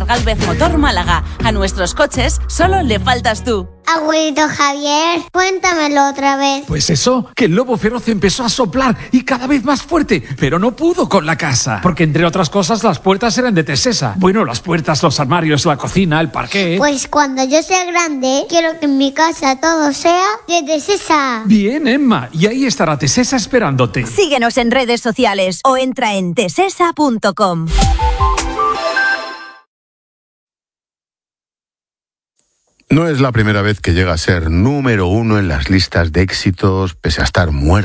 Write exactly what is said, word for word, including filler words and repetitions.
Oscar Gálvez Motor Málaga. A nuestros coches solo le faltas tú. Abuelito Javier, cuéntamelo otra vez. Pues eso, que el lobo feroz empezó a soplar y cada vez más fuerte, pero no pudo con la casa. Porque entre otras cosas las puertas eran de Tesesa. Bueno, las puertas, los armarios, la cocina, el parquet. Pues cuando yo sea grande, quiero que en mi casa todo sea de Tesesa. Bien, Emma, y ahí estará Tesesa esperándote. Síguenos en redes sociales o entra en tesesa punto com. No es la primera vez que llega a ser número uno en las listas de éxitos, pese a estar muerto.